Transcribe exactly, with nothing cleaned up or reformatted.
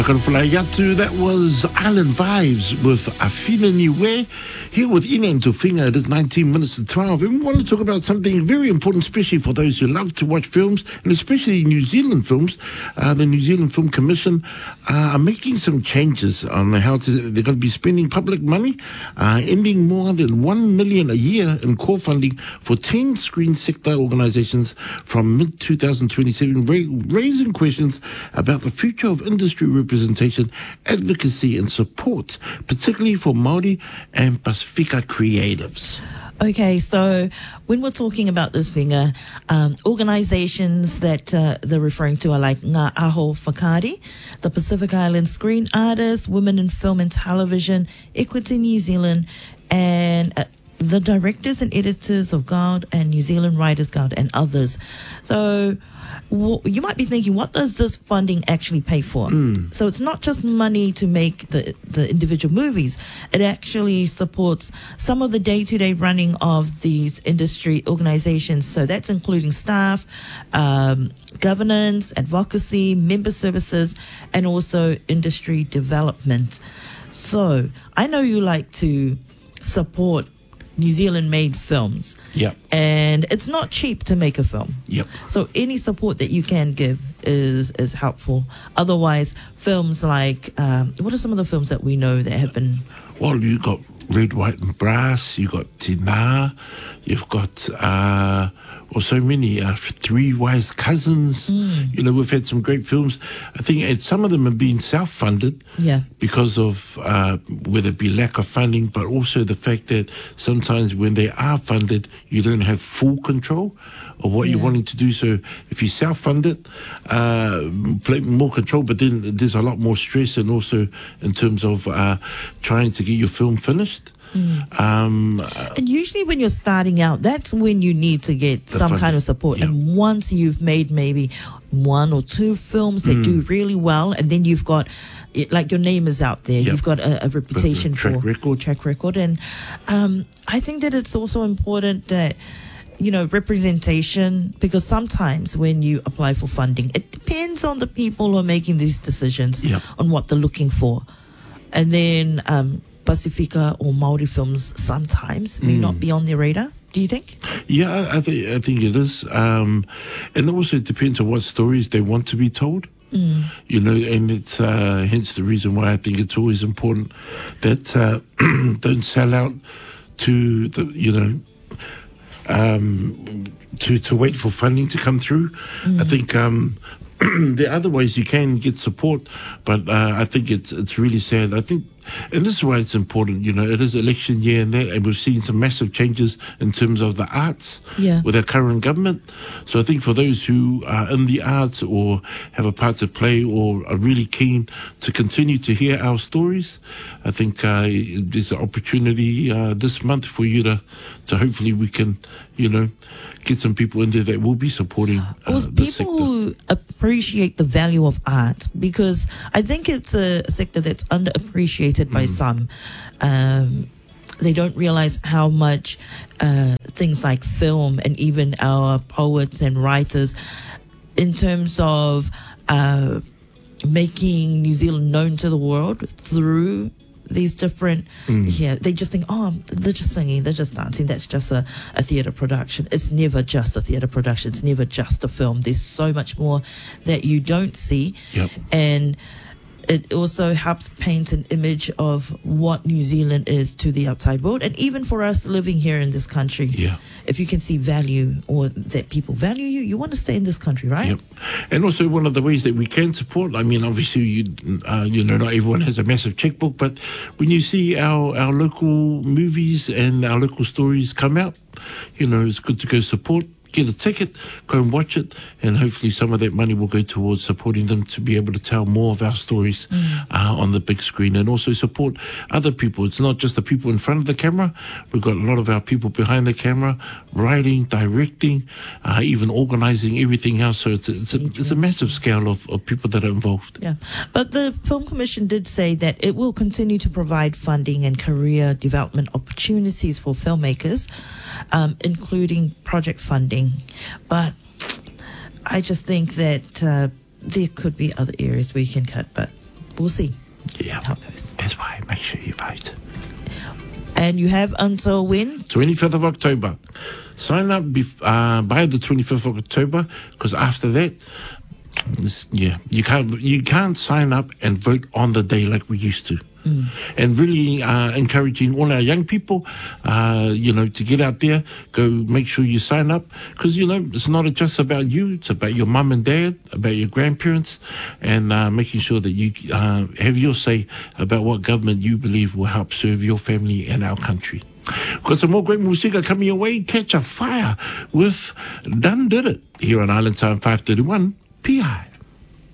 Yatu, that was Island Vibes with Afina Niwe. Here with Ina and Tufinga, it is nineteen minutes to twelve. And we want to talk about something very important, especially for those who love to watch films, and especially New Zealand films. Uh, the New Zealand Film Commission uh, are making some changes on how to, they're going to be spending public money, uh, ending more than one million a year in core funding for ten screen sector organisations from mid twenty twenty-seven, ra- raising questions about the future of industry representation, advocacy and support, particularly for Māori and Pasifika creatives. Okay, so when we're talking about this finger, um, organisations that uh, they're referring to are like Ngā Aho Whakaari, the Pacific Island Screen Artists, Women in Film and Television, Equity New Zealand, and uh, the directors and editors of Guild and New Zealand Writers Guild and others. So w- you might be thinking, what does this funding actually pay for? Mm. So it's not just money to make the, the individual movies. It actually supports some of the day-to-day running of these industry organizations. So that's including staff, um, governance, advocacy, member services, and also industry development. So I know you like to support New Zealand-made films. Yep. And it's not cheap to make a film. Yep. So any support that you can give is is helpful. Otherwise, films like, um, what are some of the films that we know that have been... Well, you got Red, White and Brass, you got Tina, you've got, uh, well, so many, uh, Three Wise Cousins. Mm. You know, we've had some great films. I think and some of them have been self-funded. Yeah. Because of uh, whether it be lack of funding, but also the fact that sometimes when they are funded, you don't have full control of what yeah. you're wanting to do. So if you self-fund it, uh, play more control, but then there's a lot more stress, and also in terms of uh, trying to get your film finished. Mm. Um, and usually when you're starting out, that's when you need to get some funding. Kind of support. Yep. And once you've made maybe one or two films that mm. do really well, and then you've got, like, your name is out there, yep. you've got a, a reputation track for record. track record. And um, I think that it's also important that, you know, representation, because sometimes when you apply for funding, it depends on the people who are making these decisions yep. on what they're looking for. And then um, Pasifika or Māori films sometimes may mm. not be on their radar. Do you think? Yeah, I, I think I think it is, um, and also it depends on what stories they want to be told. Mm. You know, and it's uh, hence the reason why I think it's always important that uh, don't sell out to the you know um, to to wait for funding to come through. Mm. I think. Um, There are other ways you can get support, but uh, I think it's it's really sad. I think, and this is why it's important, you know, it is election year and that, and we've seen some massive changes in terms of the arts yeah. with our current government. So I think for those who are in the arts or have a part to play or are really keen to continue to hear our stories, I think uh, there's an opportunity uh, this month for you to, to hopefully we can, you know, get some people in there that will be supporting uh, well, this people sector. Appreciate the value of art, because I think it's a sector that's underappreciated mm. by some. Um, they don't realize how much uh, things like film and even our poets and writers, in terms of uh, making New Zealand known to the world through these different, mm. yeah, they just think, oh, they're just singing, they're just dancing, that's just a, a theatre production. It's never just a theatre production, it's never just a film. There's so much more that you don't see. Yep. And it also helps paint an image of what New Zealand is to the outside world, and even for us living here in this country. Yeah. If you can see value, or that people value you, you want to stay in this country, right? Yep. And also one of the ways that we can support, I mean, obviously, you, uh, you know, not everyone has a massive checkbook, but when you see our, our local movies and our local stories come out, you know, it's good to go support. Get a ticket, go and watch it, and hopefully some of that money will go towards supporting them to be able to tell more of our stories mm. uh, on the big screen, and also support other people. It's not just the people in front of the camera. We've got a lot of our people behind the camera, writing, directing, uh, even organising everything else. So it's a, it's a, it's a massive scale of, of people that are involved. Yeah, but the Film Commission did say that it will continue to provide funding and career development opportunities for filmmakers, um, including project funding. But I just think that uh, there could be other areas where you can cut, but we'll see Yeah. how it goes. That's why. Make sure you vote. And you have until when? twenty-fifth of October. Sign up bef- uh, by the twenty-fifth of October, because after that, this- yeah, you can't you can't sign up and vote on the day like we used to. Mm. And really uh, encouraging all our young people, uh, you know, to get out there, go make sure you sign up, because, you know, it's not just about you, it's about your mum and dad, about your grandparents, and uh, making sure that you uh, have your say about what government you believe will help serve your family and our country. Got some more great music coming your way. Catch a Fire with Done Did It here on Island Time five thirty-one P I.